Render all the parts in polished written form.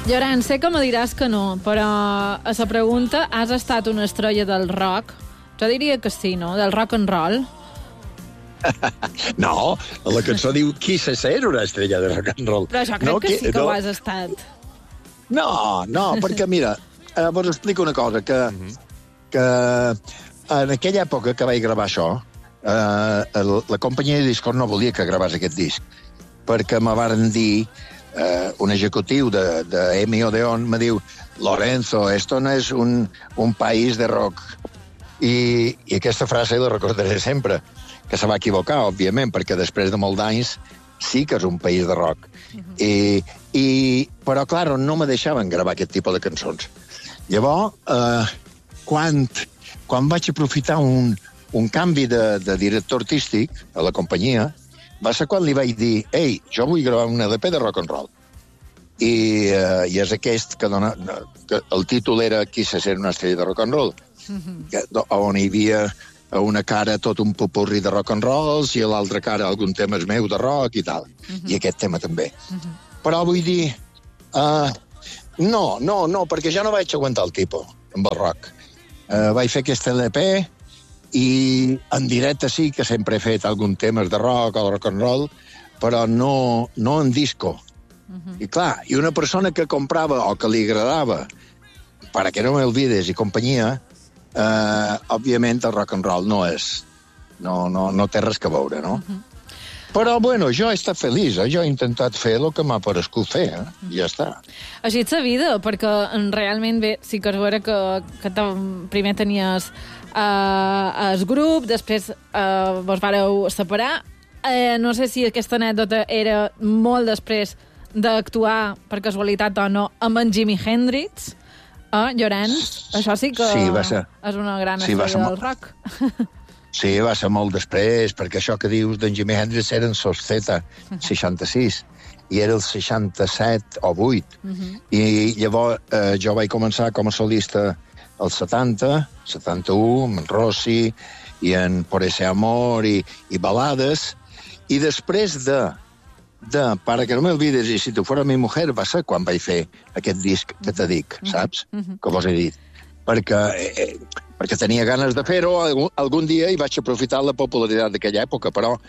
Llorenç, sé que me diràs que no, però a la pregunta, has estat una estrella del rock? Jo diria que sí, no? Del rock and roll? No, la cançó diu qui se ser una estrella de rock and roll. Però jo crec que sí que ho has estat. No, perquè mira, vos explico una cosa, que en aquella època que vaig gravar això, la companyia de discos no volia que gravés aquest disc, perquè me varen dir, un executiu de EMI Odeon me diu, Lorenzo, esto no es un país de rock. I aquesta frase la recordaré sempre, que se va equivocar, òbviament, perquè després de molts anys sí que és un país de rock. Però, clar, no me deixaven gravar aquest tipus de cançons. Llavors, quan vaig aprofitar un canvi de director artístic a la companyia, va ser quan li vaig dir, ei, jo vull gravar un LP de rock and roll. I és aquest que el títol era Qui se ser una estrella de rock and roll, on hi havia una cara tot un popurri de rock and rolls i a l'altra cara algun tema meu de rock i tal. I aquest tema també. Però vull dir, no, perquè ja no vaig aguantar el tipus amb el rock. Vaig fer aquest LP i en directe sí que sempre he fet algun temes de rock o de rock and roll, però no en disco. I clar, i una persona que comprava o que li agradava Para que no me olvides i companyia, òbviament el rock and roll no té res que veure, no? Però, bueno, jo he estat feliç, jo he intentat fer el que m'ha parescut fer, i ja està. Així és la vida, perquè realment bé, sí que és vera que primer tenies el grup, després vos vareu separar. No sé si aquesta anècdota era molt després d'actuar, per casualitat o no, amb en Jimi Hendrix. Llorenç, això sí que és una gran estrella del rock. Sí, va ser molt després, perquè això que dius d'en Jimi Hendrix era en Sos Z, 66, i era el 67 o 8. I llavors jo vaig començar com a solista al 70, 71, amb en Rossi, i en Por ese amor, i balades, i després de Para que no me olvides i Si tu fuera mi mujer va ser quan vaig fer aquest disc que te dic, saps? Que vos he dit. Perquè tenia ganes de fer-ho algun dia i vaig aprofitar la popularitat d'aquella època, però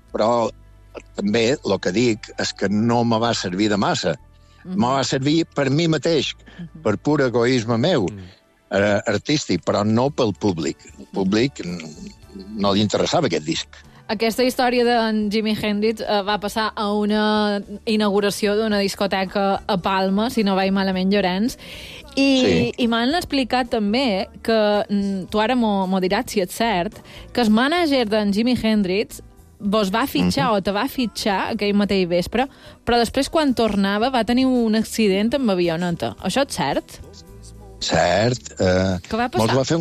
també el que dic és que no me va servir de massa. Me va servir per mi mateix, per pur egoisme meu, artístic, però no pel públic. El públic no li interessava aquest disc. Aquesta història d'en Jimi Hendrix va passar a una inauguració d'una discoteca a Palma, si no vaig malament, Llorenç, i m'han explicat també que, tu ara m'ho diràs si és cert, que el mànager d'en Jimi Hendrix vos va fitxar o te va fitxar aquell mateix vespre, però després quan tornava va tenir un accident amb avioneta. Això és cert? Cert. Què va passar? Mos va fer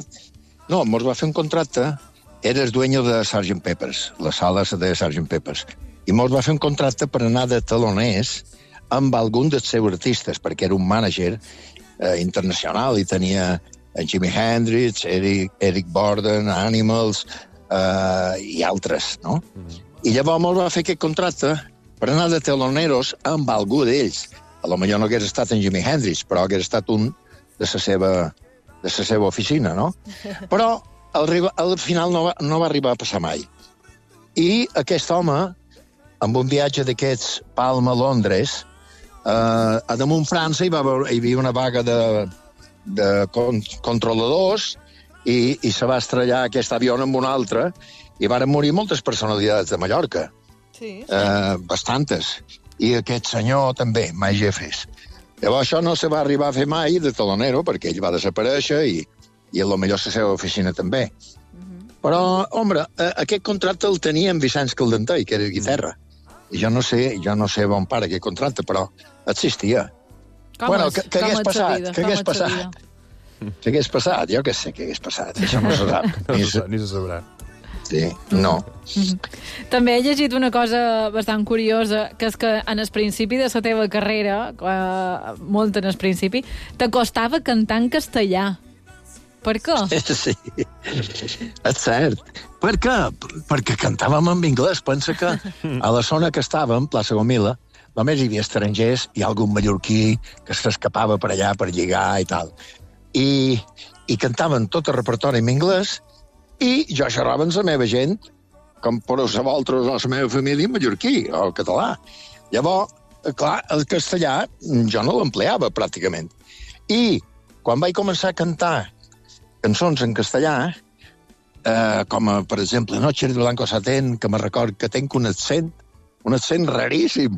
un contracte. Era el dueño de Sgt. Peppers, la sala de Sgt. Peppers. I mos va fer un contracte per anar de taloners amb algun dels seus artistes, perquè era un mànager internacional i tenia en Jimi Hendrix, Eric Burdon, Animals i altres, no? I llavors mos va fer aquest contracte per anar de teloneros amb algú d'ells. A lo millor no hagués estat en Jimi Hendrix, però hagués estat un de la seva oficina, no? Però al final no va arribar a passar mai. I aquest home, amb un viatge d'aquests Palma-Londres, a damunt França hi havia una vaga de controladors i se va estrellar aquest avió amb un altre i varen morir moltes personalitats de Mallorca. Sí. Bastantes. I aquest senyor també, Mike Jeffries. Llavors això no se va arribar a fer mai de talonero perquè ell va desaparèixer i a lo millor la seva oficina també. Però, home, aquest contracte el tenia en Vicenç Caldentei, que era guitarra. I jo no sé on para aquest contracte, però existia. Bueno, què hagués passat? Què hagués passat? Jo què sé què hagués passat. Això no se sap. Ni se sabrà. Sí, no. També he llegit una cosa bastant curiosa, que és que en el principi de la teva carrera, molt en el principi, t'acostava cantar en castellà. Per què? Sí, és cert. Per què? Perquè cantàvem en anglès. Pensa que a la zona que estàvem, plaça Gomila, només hi havia estrangers i algun mallorquí que s'escapava per allà per lligar i tal. I cantaven tot el repertori en anglès i jo xerrava amb la meva gent, com per vosaltres o la meva família en mallorquí o el català. Llavors, clar, el castellà jo no l'empleava pràcticament. I quan vaig començar a cantar cançons en castellà, com, per exemple, Noche de Blanco Satén, que me record que tenc un accent raríssim.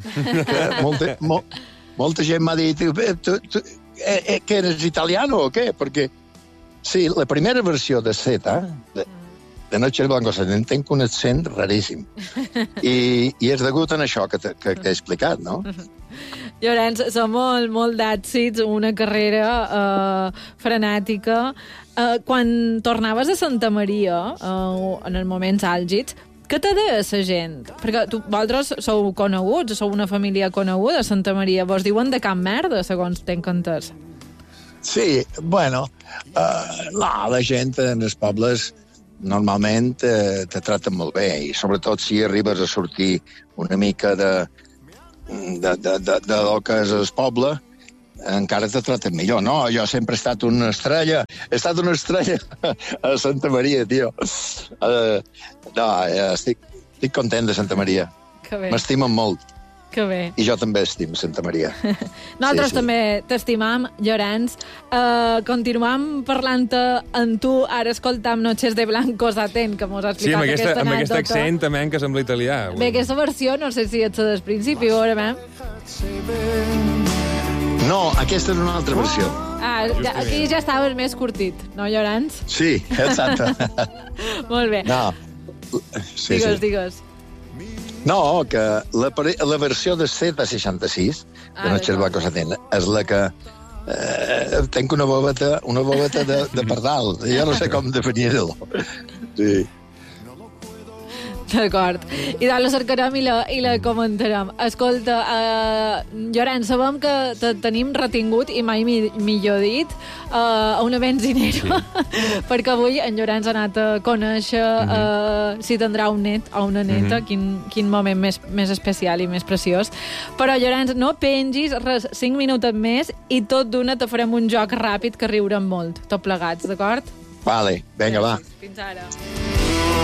Molta gent m'ha dit, que eres italiano o què? Perquè, sí, la primera versió de Zeta, de Noche de Blanco Satén, tenc un accent raríssim. I és degut a això que t'he explicat, no? Llorenç, són molt d'èxits, una carrera frenètica. Quan tornaves a Santa Maria, en els moments àlgids, què te deia la gent? Perquè vosaltres sou coneguts, sou una família coneguda a Santa Maria. Vos diuen de cap merda, segons tenc entès. Sí, bueno, la gent en els pobles normalment te traten molt bé, i sobretot si arribes a sortir una mica de lo que és el poble, encara te traten millor. No, jo sempre he estat una estrella a Santa Maria, tio. No, estic content de Santa Maria. M'estimen molt. Que bé. I jo també estimo Santa Maria. Nosaltres també t'estimam, Llorenç. Continuam parlant amb tu. Ara escoltam Noches de Blanco Satén, que mos ha explicat aquesta anècdota. Amb aquest accent també que sembla italià. Bé, aquesta versió, no sé si ets del principi, ho veurem. No, aquesta és una altra versió. Aquí ja estaves més curtit, no, Llorenç? Sí, exacte. Molt bé. No. Digues. No, que la versió de Z66, de Noches de Blanco Satén, és la que tenc una bobeta de pardal. Jo no sé com definir-ho. Sí. D'acord. I la cercarem i la comentarem. Escolta, Llorenç, sabem que te tenim retingut, i mai millor dit, a una benzinera, perquè avui en Llorenç ha anat a conèixer si tindrà un net o una neta, quin moment més especial i més preciós. Però, Llorenç, no pengis res, 5 minuts més, i tot d'una te farem un joc ràpid que riurem molt, tot plegats, d'acord? Vale, vinga, va. Fins ara.